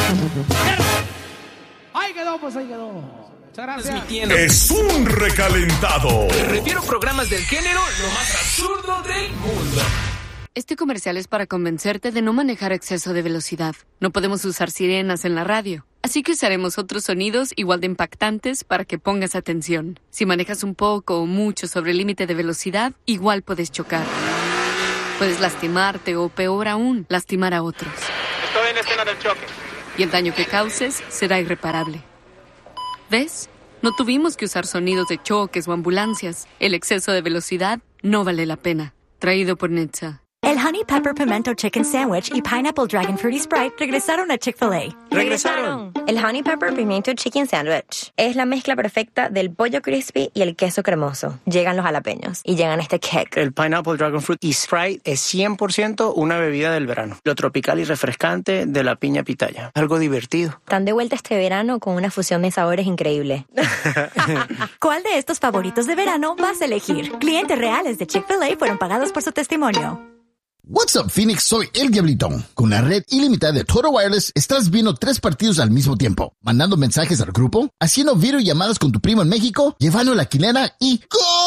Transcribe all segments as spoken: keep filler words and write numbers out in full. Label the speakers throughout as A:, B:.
A: Ahí quedó, pues ahí quedó. Muchas gracias.
B: Es un recalentado.
C: Me refiero a programas del género lo más absurdo del mundo.
D: Este comercial es para convencerte de no manejar a exceso de velocidad. No podemos usar sirenas en la radio, así que usaremos otros sonidos igual de impactantes para que pongas atención. Si manejas un poco o mucho sobre el límite de velocidad, igual puedes chocar. Puedes lastimarte o, peor aún, lastimar a otros.
E: Estoy en la escena del choque.
D: Y el daño que causes será irreparable. ¿Ves? No tuvimos que usar sonidos de choques o ambulancias. El exceso de velocidad no vale la pena. Traído por Netza.
F: El Honey Pepper Pimento Chicken Sandwich y Pineapple Dragon Fruity Sprite regresaron a Chick-fil-A.
G: ¡Regresaron! El Honey Pepper Pimento Chicken Sandwich es la mezcla perfecta del pollo crispy y el queso cremoso. Llegan los jalapeños y llegan este kick.
H: El Pineapple Dragon Fruity Sprite es cien por ciento una bebida del verano. Lo tropical y refrescante de la piña pitaya. Algo divertido.
G: Están de vuelta este verano con una fusión de sabores increíble.
F: ¿Cuál de estos favoritos de verano vas a elegir? Clientes reales de Chick-fil-A fueron pagados por su testimonio.
I: What's up, Phoenix? Soy El Diablito. Con la red ilimitada de Total Wireless, estás viendo tres partidos al mismo tiempo, mandando mensajes al grupo, haciendo videollamadas con tu primo en México, llevando la quinera y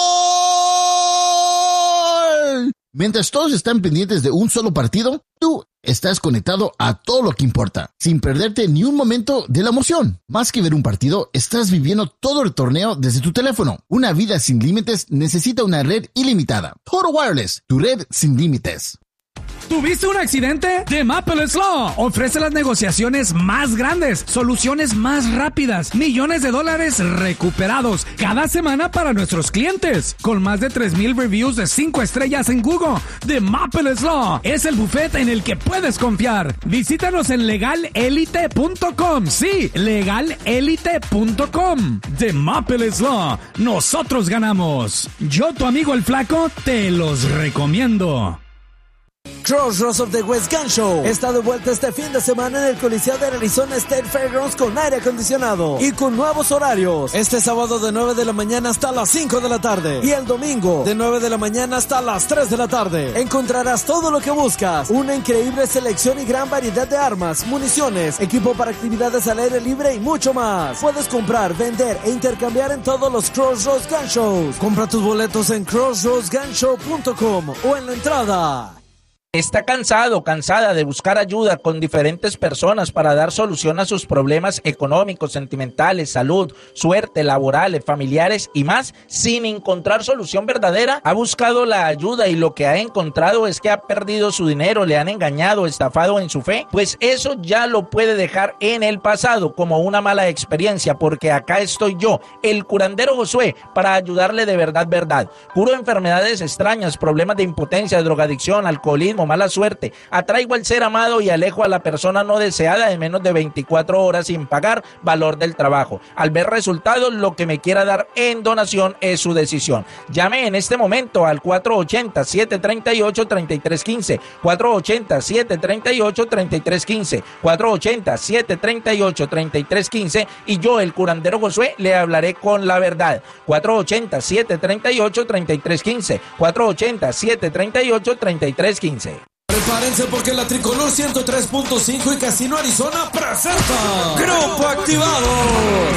I: ¡gol! Mientras todos están pendientes de un solo partido, tú estás conectado a todo lo que importa, sin perderte ni un momento de la emoción. Más que ver un partido, estás viviendo todo el torneo desde tu teléfono. Una vida sin límites necesita una red ilimitada. Total Wireless, tu red sin límites.
A: ¿Tuviste un accidente? The Maples Law ofrece las negociaciones más grandes, soluciones más rápidas, millones de dólares recuperados cada semana para nuestros clientes. Con más de tres mil reviews de cinco estrellas en Google, The Maples Law es el buffet en el que puedes confiar. Visítanos en legal elite punto com. Sí, legal elite punto com. The Maples Law. Nosotros ganamos. Yo, tu amigo el Flaco, te los recomiendo.
J: Crossroads of the West Gun Show está de vuelta este fin de semana en el Coliseo de Arizona State Fairgrounds con aire acondicionado y con nuevos horarios. Este sábado de nueve de la mañana hasta las cinco de la tarde y el domingo de nueve de la mañana hasta las tres de la tarde. Encontrarás todo lo que buscas, una increíble selección y gran variedad de armas, municiones, equipo para actividades al aire libre y mucho más. Puedes comprar, vender e intercambiar en todos los Crossroads Gun Shows. Compra tus boletos en crossroads gun show punto com o en la entrada.
K: ¿Está cansado o cansada de buscar ayuda con diferentes personas para dar solución a sus problemas económicos, sentimentales, salud, suerte, laborales, familiares y más, sin encontrar solución verdadera? ¿Ha buscado la ayuda y lo que ha encontrado es que ha perdido su dinero, le han engañado, estafado en su fe? Pues eso ya lo puede dejar en el pasado como una mala experiencia, porque acá estoy yo, el curandero Josué, para ayudarle de verdad, verdad. Curo enfermedades extrañas, problemas de impotencia, drogadicción, alcoholismo, mala suerte, atraigo al ser amado y alejo a la persona no deseada en menos de veinticuatro horas sin pagar valor del trabajo. Al ver resultados, lo que me quiera dar en donación es su decisión. Llame en este momento al cuatro ochenta, siete treinta y ocho, treinta y tres quince, cuatro ochenta, siete treinta y ocho, treinta y tres quince, cuatro ochenta, siete treinta y ocho, treinta y tres quince y yo, el curandero Josué, le hablaré con la verdad. cuatro ochenta, siete treinta y ocho, treinta y tres quince, cuatro ochenta, siete treinta y ocho, treinta y tres quince.
J: Prepárense porque la Tricolor ciento tres punto cinco y Casino Arizona presenta Grupo Activados.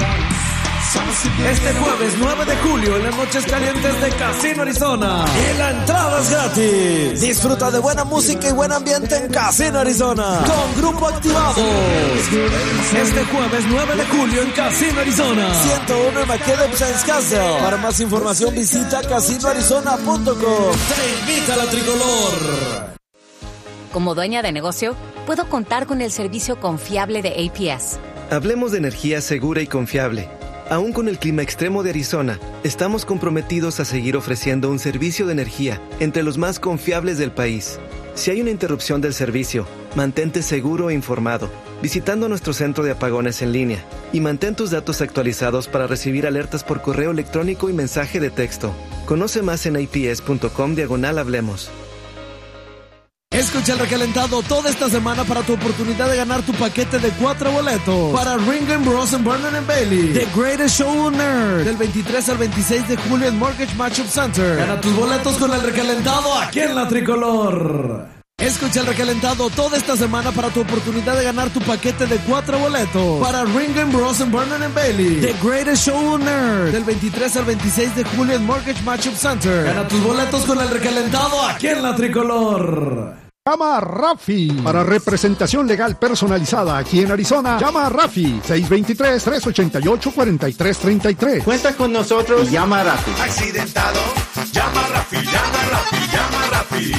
J: Este jueves nueve de julio en las noches calientes de Casino Arizona y la entrada es gratis. Disfruta de buena música y buen ambiente en Casino Arizona con Grupo Activados. Este jueves nueve de julio en Casino Arizona, ciento uno en McKellar Castle. Para más información visita casino arizona punto com. Te invita a la Tricolor.
L: Como dueña de negocio, puedo contar con el servicio confiable de A P S.
M: Hablemos de energía segura y confiable. Aún con el clima extremo de Arizona, estamos comprometidos a seguir ofreciendo un servicio de energía entre los más confiables del país. Si hay una interrupción del servicio, mantente seguro e informado, visitando nuestro centro de apagones en línea, y mantén tus datos actualizados para recibir alertas por correo electrónico y mensaje de texto. Conoce más en a p s punto com diagonal hablemos.
J: Escucha el recalentado toda esta semana para tu oportunidad de ganar tu paquete de cuatro boletos para Ring and Bros and Vernon and Bailey, The Greatest Show on Earth, del veintitrés al veintiséis de julio en Mortgage Matchup Center. Gana tus boletos con el recalentado aquí en la Tricolor. Escucha el recalentado toda esta semana para tu oportunidad de ganar tu paquete de cuatro boletos para Ring and Bros en Vernon and Bailey, The Greatest Show on Earth, del veintitrés al veintiséis de julio en Mortgage Matchup Center. Gana tus boletos con el recalentado aquí en La Tricolor.
N: Llama a Rafi para representación legal personalizada aquí en Arizona. Llama a Rafi seis dos tres, tres ocho ocho, cuatro tres tres tres.
O: Cuenta con nosotros y llama a Rafi.
B: Accidentado, llama a Rafi, llama a Rafi, llama a Rafi.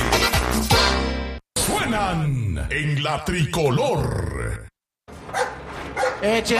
B: Suenan en La Tricolor.
O: Eche